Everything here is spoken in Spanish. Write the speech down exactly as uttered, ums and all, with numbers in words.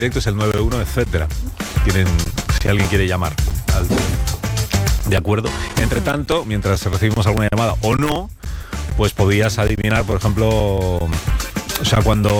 directo es el nueve uno, etcétera. Tienen, si alguien quiere llamar al... De acuerdo. Entre tanto, mientras recibimos alguna llamada o no, pues podías adivinar, por ejemplo, o sea, cuando